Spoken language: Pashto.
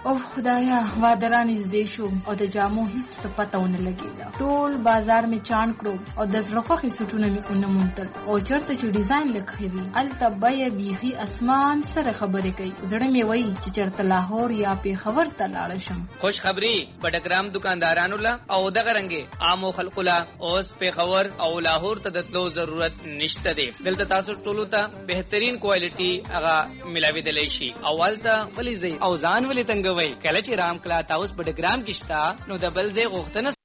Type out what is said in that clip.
او خدایا وادران نږدې شو او د جامو هیڅ پته ونه لګېده. ټول بازار می چاڼ کړو او د زړه خوښې سوټونه مې ونه موندل او چېرته چې ډیزاین لکښې وي هلته بیه بیخي اسمان سره خبرې کوي. زړه مې وایي چې چېرته لاهور یا پېښور ته لاړه شم. خوش خبري بډګرام دکاندارانو له او دغه رنګې عامو خلکو له اوس پېښور او لاهور ته د تلو ضرورت نشته دی. دلته تاسو ټولو ته بهترین کوالټي هغه ملاوېدلی شي. اول ته ولې ځئ او ځان ولې تنګوئ؟ کله چې رام کلا هاوس بډګرام کې شته نو د بل ځای غوښتنه